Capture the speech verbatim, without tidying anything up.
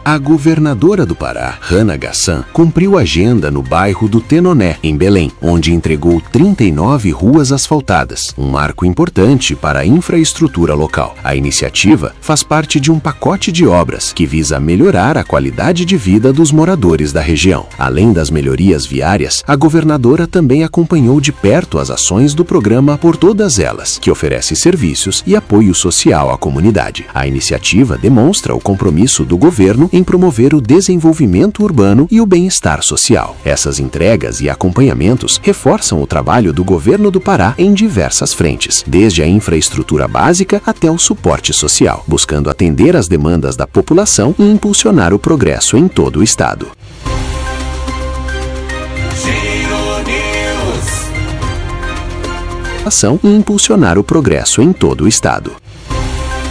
A governadora do Pará, Hannah Gassan, cumpriu agenda no bairro do Tenoné, em Belém, onde entregou trinta e nove ruas asfaltadas, um marco importante para a infraestrutura local. A iniciativa faz parte de um pacote de obras que visa melhorar a qualidade de vida dos moradores da região. Além das melhorias viárias, a governadora também acompanhou de perto as ações do programa Por Todas Elas, que oferece serviços e apoio social à comunidade. A iniciativa demonstra o compromisso do governo em promover o desenvolvimento urbano e o bem-estar social. Essas entregas e acompanhamentos reforçam o trabalho do governo do Pará em diversas frentes, desde a infraestrutura básica até o suporte social, buscando atender às demandas da população e impulsionar o progresso em todo o estado. Ação e impulsionar o progresso em todo o estado.